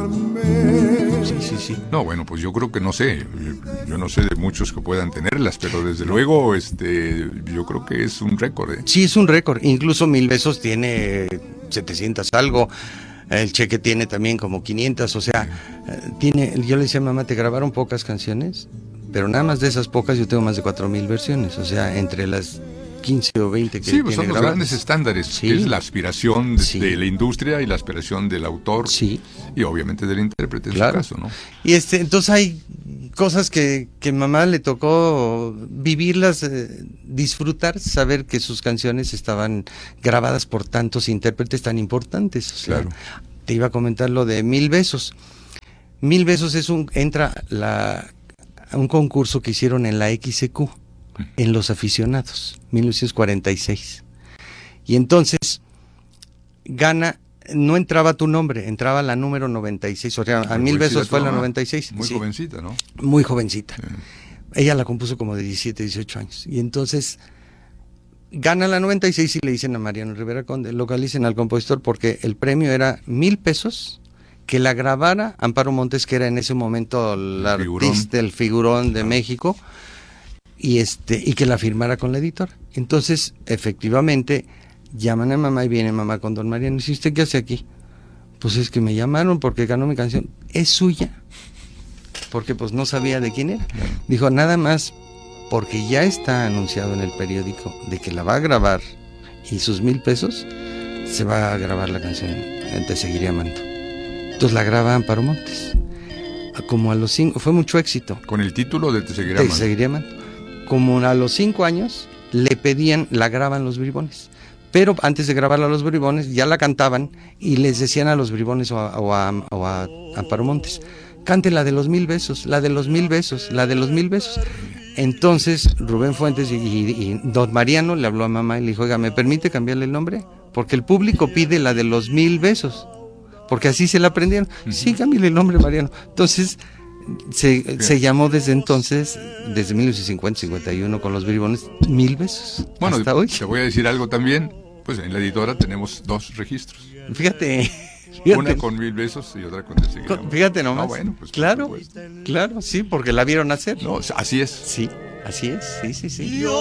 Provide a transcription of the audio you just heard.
Sí. No, bueno, pues yo creo que no sé. Yo no sé de muchos que puedan tenerlas, pero desde luego, yo creo que es un récord, ¿eh? Sí, es un récord. Incluso 1000 Besos tiene 700 algo. El Cheque tiene también como 500. O sea, yo le decía a mamá, te grabaron pocas canciones, pero nada más de esas pocas yo tengo más de 4000 versiones. O sea, entre las 15 o 20 que sí, pues tiene son los grabadas. grandes estándares, Sí. que es la aspiración Sí. de la industria y la aspiración del autor, sí. Y obviamente del intérprete en Claro. su caso, ¿no? Y entonces hay cosas que mamá le tocó vivirlas, disfrutar, saber que sus canciones estaban grabadas por tantos intérpretes tan importantes. O sea, Claro. te iba a comentar lo de 1000 Besos. 1000 Besos entra a un concurso que hicieron en la XQ, en Los Aficionados, 1946. Y entonces gana, no entraba tu nombre, entraba la número 96, o sea, a 1000 Besos fue la 96. Muy sí, jovencita, ¿no? Muy jovencita. Ella la compuso como de 17, 18 años. Y entonces gana la 96 y le dicen a Mariano Rivera Conde, localicen al compositor porque el premio era 1000 pesos, que la grabara Amparo Montes, que era en ese momento la artista, el figurón de México, y que la firmara con la editora. Entonces, efectivamente, llaman a mamá y viene mamá con don Mariano. Y dice, ¿usted qué hace aquí? Pues es que me llamaron porque ganó mi canción. ¿Es suya? Porque pues no sabía de quién era. Dijo, nada más porque ya está anunciado en el periódico de que la va a grabar y sus 1000 pesos se va a grabar la canción Te Seguiré Amando. Entonces la graba Amparo Montes. Como a los 5, fue mucho éxito. Con el título de Te Seguiré Amando. Como a los 5 años le pedían, la graban los Bribones. Pero antes de grabarla a los Bribones ya la cantaban y les decían a los Bribones o a Amparo Montes, cante la de los 1000 besos, la de los 1000 besos, la de los 1000 besos. Entonces Rubén Fuentes y don Mariano le habló a mamá y le dijo, oiga, ¿me permite cambiarle el nombre? Porque el público pide la de los 1000 besos, porque así se la aprendieron. Sí, cámbiale el nombre, Mariano. Entonces se llamó desde entonces, desde 1950-51 con los Bribones, 1000 besos. Bueno, hasta hoy. Te voy a decir algo también, pues en la editora tenemos 2 registros. Fíjate. Una con 1000 besos y otra con Te Seguiré Amando. Fíjate nomás. No, bueno, pues claro, sí, porque la vieron hacer. No, así es. Sí, así es, sí.